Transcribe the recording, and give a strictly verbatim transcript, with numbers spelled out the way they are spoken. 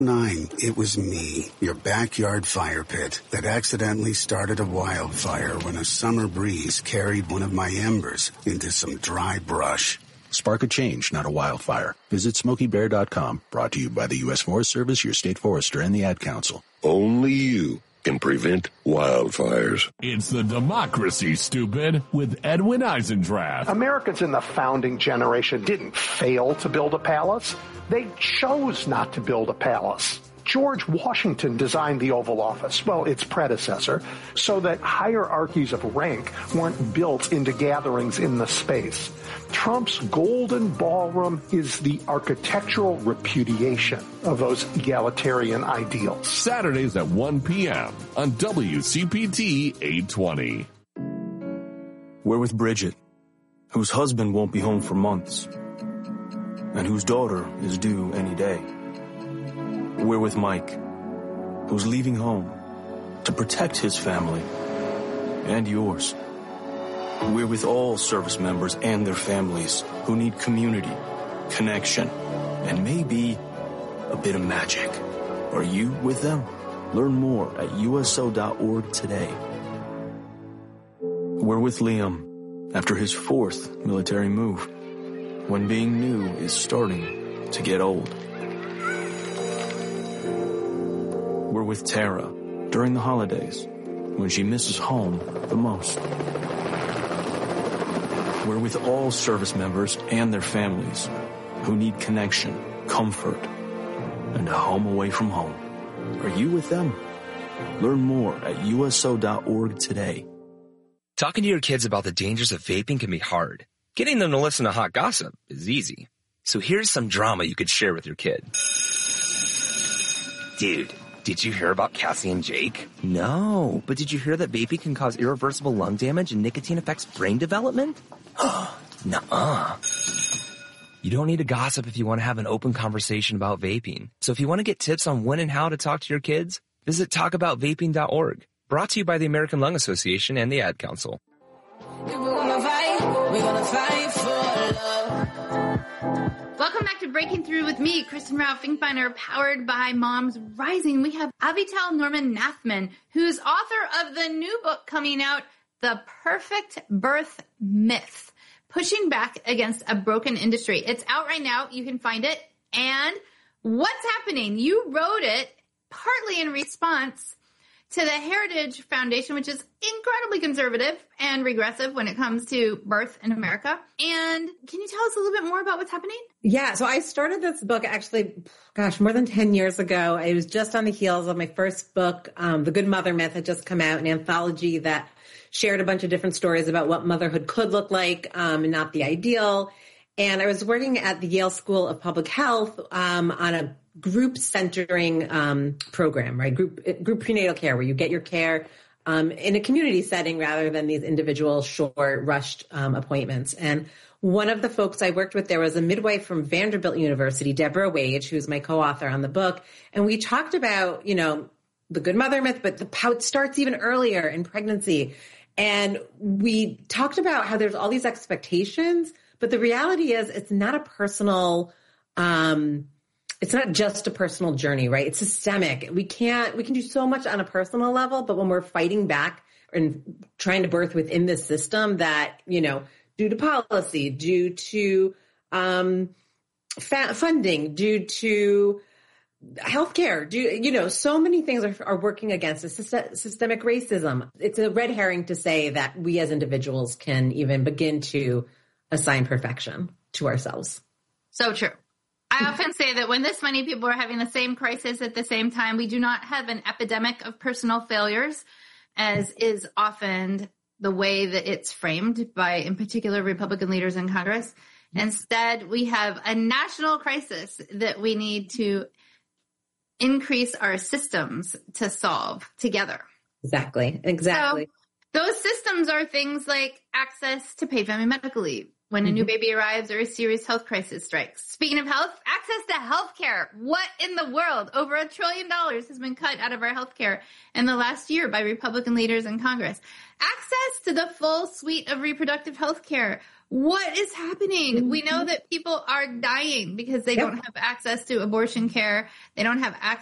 Nine, it was me, your backyard fire pit, that accidentally started a wildfire when a summer breeze carried one of my embers into some dry brush. Spark a change, not a wildfire. Visit Smokey Bear dot com. Brought to you by the U S Forest Service, your state forester, and the Ad Council. Only you can prevent wildfires. It's the Democracy, stupid, with Edwin Eisendrath. Americans in the founding generation didn't fail to build a palace. They chose not to build a palace. George Washington designed the Oval Office, well, its predecessor, so that hierarchies of rank weren't built into gatherings in the space. Trump's Golden Ballroom is the architectural repudiation of those egalitarian ideals. Saturdays at one p.m. on W C P T eight twenty. We're with Bridget, whose husband won't be home for months, and whose daughter is due any day. We're with Mike, who's leaving home to protect his family and yours. We're with all service members and their families who need community, connection, and maybe a bit of magic. Are you with them? Learn more at U S O dot org today. We're with Liam after his fourth military move, when being new is starting to get old. We're with Tara during the holidays, when she misses home the most. We're with all service members and their families who need connection, comfort, and a home away from home. Are you with them? Learn more at U S O dot org today. Talking to your kids about the dangers of vaping can be hard. Getting them to listen to hot gossip is easy. So here's some drama you could share with your kid. Dude, did you hear about Cassie and Jake? No, but did you hear that vaping can cause irreversible lung damage and nicotine affects brain development? Nuh-uh. You don't need to gossip if you want to have an open conversation about vaping. So if you want to get tips on when and how to talk to your kids, visit talk about vaping dot org. Brought to you by the American Lung Association and the Ad Council. We're gonna fight, we're gonna fight for love. Welcome back to Breaking Through with me, Kristen Ralph Finkbeiner, powered by Moms Rising. We have Avital Norman Nathman, who's author of the new book coming out, The Perfect Birth Myth, Pushing Back Against a Broken Industry. It's out right now. You can find it. And what's happening? You wrote it partly in response to the Heritage Foundation, which is incredibly conservative and regressive when it comes to birth in America. And can you tell us a little bit more about what's happening? Yeah, so I started this book actually, gosh, more than ten years ago. It was just on the heels of my first book, um, The Good Mother Myth, had just come out, an anthology that shared a bunch of different stories about what motherhood could look like, um, and not the ideal. And I was working at the Yale School of Public Health um, on a group centering um, program, right? Group group prenatal care, where you get your care um, in a community setting rather than these individual short, rushed um, appointments. And one of the folks I worked with there was a midwife from Vanderbilt University, Deborah Wage, who's my co-author on the book. And we talked about, you know, the good mother myth, but the, how it starts even earlier in pregnancy. And we talked about how there's all these expectations, but the reality is it's not a personal, um, it's not just a personal journey, right? It's systemic. We can't, we can do so much on a personal level, but when we're fighting back and trying to birth within this system that, you know, due to policy, due to um, fa- funding, due to healthcare, due, you know, so many things are, are working against us. Syst- systemic racism. It's a red herring to say that we as individuals can even begin to assign perfection to ourselves. So true. I often say that when this many people are having the same crisis at the same time, we do not have an epidemic of personal failures, as is often the way that it's framed by, in particular, Republican leaders in Congress. Instead, we have a national crisis that we need to increase our systems to solve together. Exactly. Exactly. So those systems are things like access to paid family medical leave when a mm-hmm. new baby arrives or a serious health crisis strikes. Speaking of health, access to health care. What in the world? Over a trillion dollars has been cut out of our health care in the last year by Republican leaders in Congress. Access to the full suite of reproductive health care, What is happening? Mm-hmm. We know that people are dying because they yep. don't have access to abortion care. They don't have access